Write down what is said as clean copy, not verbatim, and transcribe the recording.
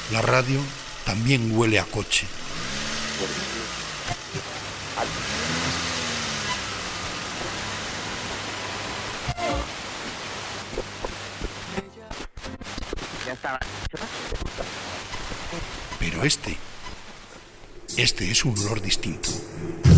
La radio también huele a coche. Ya estaba. Pero este es un olor distinto.